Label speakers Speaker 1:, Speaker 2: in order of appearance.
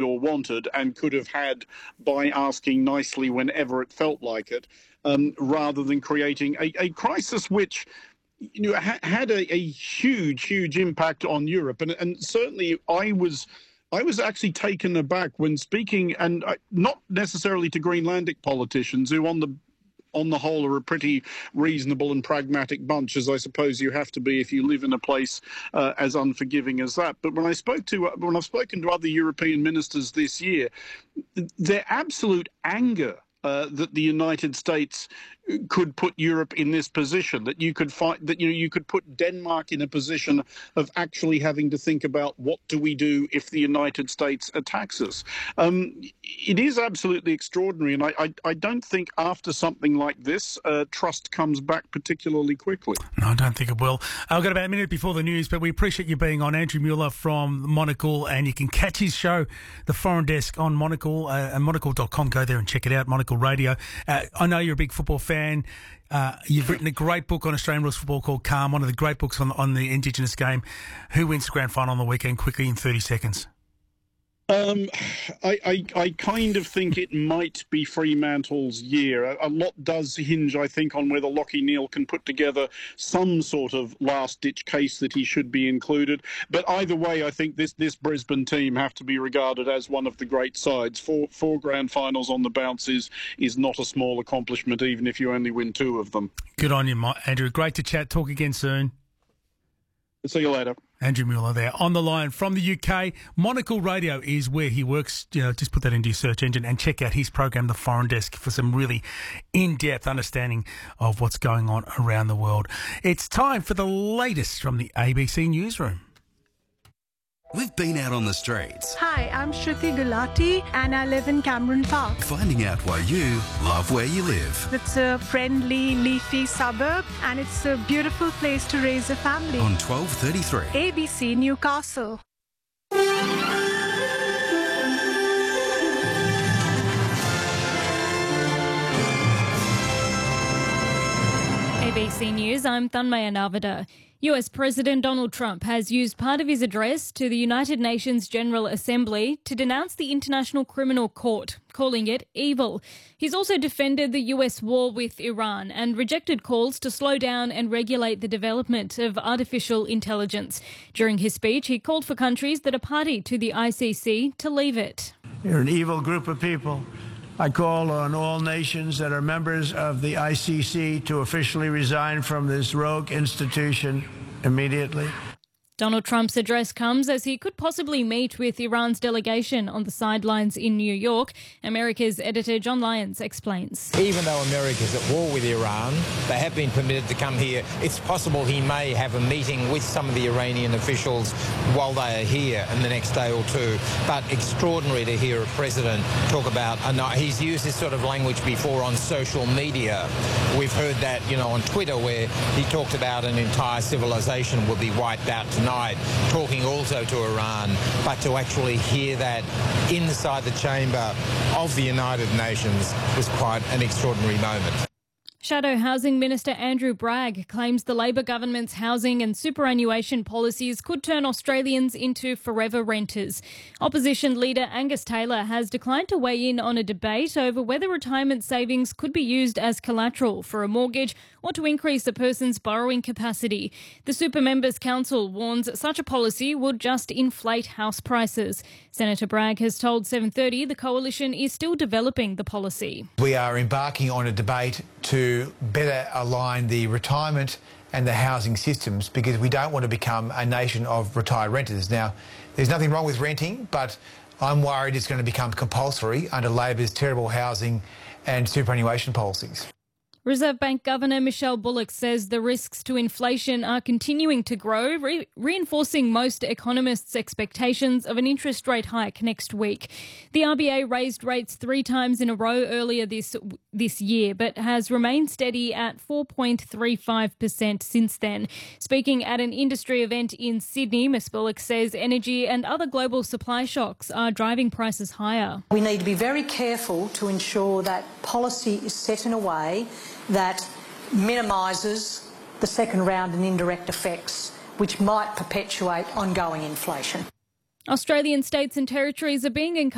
Speaker 1: or wanted and could have had by asking nicely whenever it felt like it, rather than creating a crisis which had a huge impact on Europe. And certainly I was actually taken aback when speaking, and not necessarily to Greenlandic politicians who on the whole are a pretty reasonable and pragmatic bunch, as I suppose you have to be if you live in a place as unforgiving as that. But when I've spoken to other European ministers this year, their absolute anger that the United States could put Europe in this position, that you could you could put Denmark in a position of actually having to think about what do we do if the United States attacks us. It is absolutely extraordinary, and I don't think after something like this, trust comes back particularly quickly.
Speaker 2: No, I don't think it will. I've got about a minute before the news, but we appreciate you being on. Andrew Mueller from Monocle, and you can catch his show, The Foreign Desk, on Monocle, and monocle.com. Go there and check it out, Monocle Radio. I know you're a big football fan. You've written a great book on Australian rules football called Calm, one of the great books on the Indigenous game. Who wins the grand final on the weekend? Quickly in 30 seconds.
Speaker 1: I kind of think it might be Fremantle's year. A lot does hinge, I think, on whether Lachie Neale can put together some sort of last-ditch case that he should be included. But either way, I think this Brisbane team have to be regarded as one of the great sides. Four grand finals on the bounce is not a small accomplishment, even if you only win 2 of them. Good on you, Andrew. Great to chat. Talk again soon. See you later. Andrew Mueller there on the line from the UK. Monocle Radio is where he works. Just put that into your search engine and check out his program, The Foreign Desk, for some really in-depth understanding of what's going on around the world. It's time for the latest from the ABC Newsroom.
Speaker 3: We've been out on the streets.
Speaker 4: Hi, I'm Shruti Gulati and I live in Cameron Park.
Speaker 3: Finding out why you love where you live.
Speaker 4: It's a friendly, leafy suburb and it's a beautiful place to raise a family.
Speaker 3: On 12:33.
Speaker 4: ABC Newcastle.
Speaker 5: ABC News, I'm Thanmaya Navada. US President Donald Trump has used part of his address to the United Nations General Assembly to denounce the International Criminal Court, calling it evil. He's also defended the US war with Iran and rejected calls to slow down and regulate the development of artificial intelligence. During his speech, he called for countries that are party to the ICC to leave it.
Speaker 6: You're an evil group of people. I call on all nations that are members of the ICC to officially resign from this rogue institution immediately.
Speaker 5: Donald Trump's address comes as he could possibly meet with Iran's delegation on the sidelines in New York. America's editor John Lyons explains.
Speaker 7: Even though America's at war with Iran, they have been permitted to come here. It's possible he may have a meeting with some of the Iranian officials while they are here in the next day or two. But extraordinary to hear a president talk about, he's used this sort of language before on social media. We've heard that, on Twitter, where he talked about an entire civilization will be wiped out tonight, talking also to Iran, but to actually hear that inside the chamber of the United Nations was quite an extraordinary moment.
Speaker 5: Shadow Housing Minister Andrew Bragg claims the Labor government's housing and superannuation policies could turn Australians into forever renters. Opposition leader Angus Taylor has declined to weigh in on a debate over whether retirement savings could be used as collateral for a mortgage or to increase a person's borrowing capacity. The Super Members Council warns such a policy would just inflate house prices. Senator Bragg has told 7:30 the coalition is still developing the policy.
Speaker 8: We are embarking on a debate to better align the retirement and the housing systems, because we don't want to become a nation of retired renters. Now, there's nothing wrong with renting, but I'm worried it's going to become compulsory under Labor's terrible housing and superannuation policies.
Speaker 5: Reserve Bank Governor Michelle Bullock says the risks to inflation are continuing to grow, reinforcing most economists' expectations of an interest rate hike next week. The RBA raised rates 3 times in a row earlier this year, but has remained steady at 4.35% since then. Speaking at an industry event in Sydney, Ms Bullock says energy and other global supply shocks are driving prices higher.
Speaker 9: We need to be very careful to ensure that policy is set in a way that minimises the second round and indirect effects, which might perpetuate ongoing inflation.
Speaker 5: Australian states and territories are being encouraged